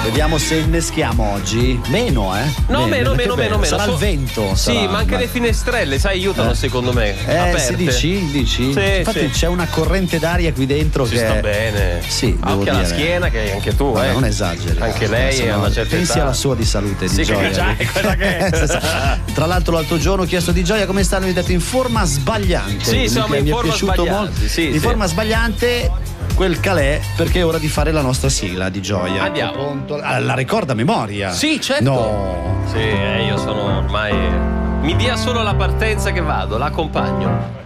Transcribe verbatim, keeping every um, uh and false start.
Vediamo se inneschiamo oggi. Meno, eh? No, meno, meno, meno, meno. Sarà il vento. Sì, sarà, ma anche ma... le finestrelle, sai, aiutano eh. secondo me. Eh, aperte. si dici? dici? Sì, Infatti sì. c'è una corrente d'aria qui dentro Si che sta bene. Sì, devo anche dire. alla schiena, che anche tu, Vabbè, eh. non esageri. Anche lei Insomma, ha una certa pensi età. alla sua di salute, di Sì, Gioia. che già è quella che è. Tra l'altro l'altro giorno ho chiesto di Gioia come stanno, mi ha detto in forma sbagliante. Sì, siamo mi in è forma piaciuto sbagliante, molto. sì, in sì. forma sbagliante quel calè, perché è ora di fare la nostra sigla di Gioia. Andiamo. Pronto? Ah, la ricorda a memoria? Sì, certo. No. Sì, eh, io sono ormai. Mi dia solo la partenza che vado, l'accompagno.